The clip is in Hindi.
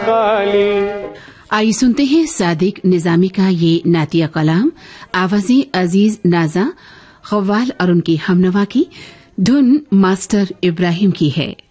काली। आइए सुनते हैं सादिक निजामी का ये नातिया कलाम। आवाज़ें अजीज नाजा खव्वाल और उनकी हमनवा की, धुन मास्टर इब्राहिम की है।